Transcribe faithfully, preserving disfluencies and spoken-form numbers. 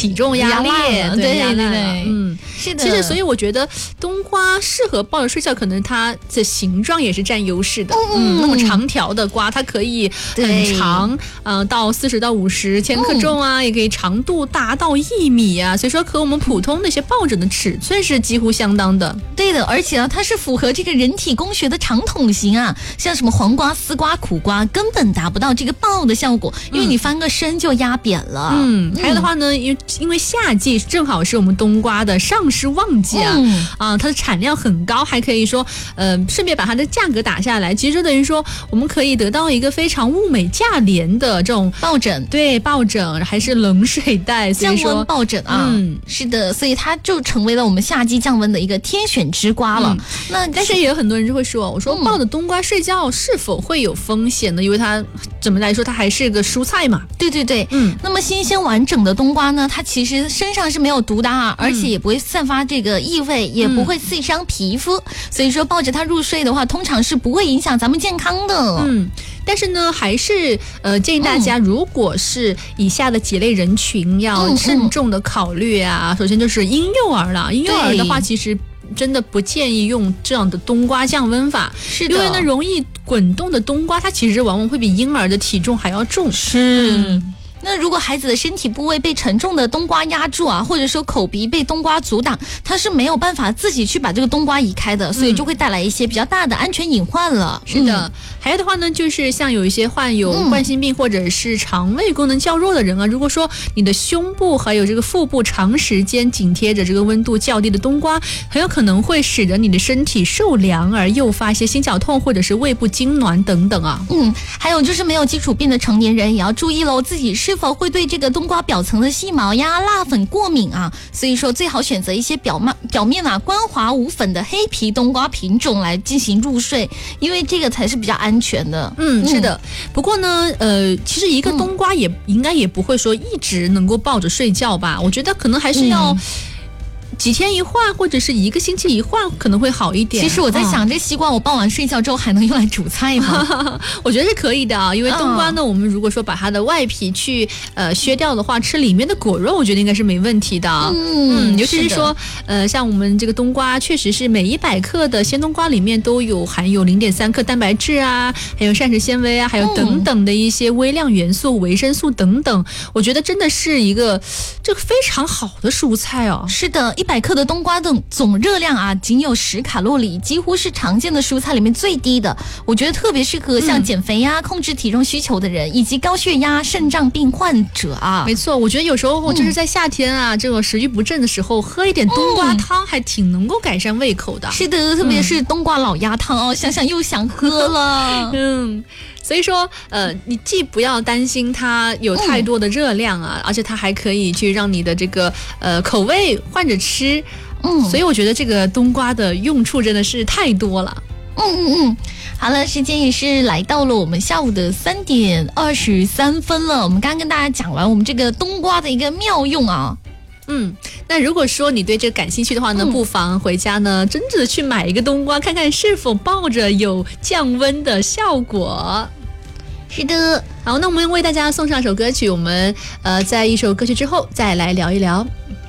体重压力， 对对对对， 嗯， 是的。 其实，所以我觉得冬瓜适合抱着睡觉，可能它的形状也是占优势的。嗯，嗯那么长条的瓜，它可以很长，呃，到四十到五十千克重啊，嗯、也可以长度达到一米啊。所以说，和我们普通那些抱枕的尺寸是几乎相当的。 对的，而且呢，它是符合这个人体工学的长筒型啊，像什么黄瓜、丝瓜、苦瓜，根本达不到这个抱的效果，因为你翻个身就压扁了。 嗯，还有的话呢，因为因为夏季正好是我们冬瓜的上市旺季啊，嗯、啊，它的产量很高，还可以说，呃，顺便把它的价格打下来，其实就等于说我们可以得到一个非常物美价廉的这种抱枕， 对，抱枕还是冷水袋， 降温抱枕啊，嗯，是的，所以它就成为了我们夏季降温的一个天选之瓜了。嗯、 那但是也有很多人就会说，我说抱着冬瓜睡觉是否会有风险呢？因为它怎么来说，它还是个蔬菜嘛。 对对对，嗯，那么新鲜完整的冬瓜呢，它其实身上是没有毒的啊，而且也不会散发这个异味，嗯、也不会刺伤皮肤，所以说抱着它入睡的话，通常是不会影响咱们健康的。 嗯，但是呢，还是呃建议大家，如果是以下的几类人群要慎重的考虑啊。嗯嗯、首先就是婴幼儿了，婴幼儿的话，其实真的不建议用这样的冬瓜降温法， 是的， 因为呢，容易滚动的冬瓜，它其实往往会比婴儿的体重还要重。 是。嗯那如果孩子的身体部位被沉重的冬瓜压住啊，或者说口鼻被冬瓜阻挡，他是没有办法自己去把这个冬瓜移开的，所以就会带来一些比较大的安全隐患了。 嗯、是的，还有的话呢，就是像有一些患有冠心病或者是肠胃功能较弱的人啊，嗯、如果说你的胸部还有这个腹部长时间紧贴着这个温度较低的冬瓜，很有可能会使得你的身体受凉，而诱发一些心绞痛或者是胃部痉挛等等啊。 嗯，还有就是没有基础病的成年人也要注意喽，自己是。是否会对这个冬瓜表层的细毛呀、蜡粉过敏啊？所以说最好选择一些表面表面啊光滑无粉的黑皮冬瓜品种来进行入睡，因为这个才是比较安全的。 嗯，是的。不过呢，呃，其实一个冬瓜也、嗯、应该也不会说一直能够抱着睡觉吧？我觉得可能还是要。嗯几天一换或者是一个星期一换可能会好一点。 其实我在想、嗯、这西瓜我抱完睡觉之后还能用来煮菜吗？ 我觉得是可以的啊，因为冬瓜呢、嗯、我们如果说把它的外皮去呃削掉的话，吃里面的果肉我觉得应该是没问题的。嗯, 嗯尤其是说呃像我们这个冬瓜确实是每一百克的鲜冬瓜里面都有含有 零点三 克蛋白质啊，还有膳食纤维啊，还有等等的一些微量元素、维生素等等，我觉得真的是一个这个非常好的蔬菜哦。 是的，一百克的冬瓜的总热量啊，仅有十卡路里，几乎是常见的蔬菜里面最低的。我觉得特别适合像减肥呀、嗯、控制体重需求的人，以及高血压、肾脏病患者啊。 没错，我觉得有时候就是在夏天啊，嗯、这个食欲不振的时候，喝一点冬瓜汤还挺能够改善胃口的。 是的，特别是冬瓜老鸭汤哦，想想又想喝了。 嗯。所以说，呃，你既不要担心它有太多的热量啊，嗯、而且它还可以去让你的这个呃口味换着吃，嗯，所以我觉得这个冬瓜的用处真的是太多了。 嗯嗯嗯，好了，时间也是来到了我们下午的三点二十三分了。我们刚刚跟大家讲完我们这个冬瓜的一个妙用啊。 嗯，那如果说你对这个感兴趣的话呢，嗯、不妨回家呢真的去买一个冬瓜，看看是否抱着有降温的效果。 是的， 好，那我们为大家送上一首歌曲，我们呃在一首歌曲之后再来聊一聊。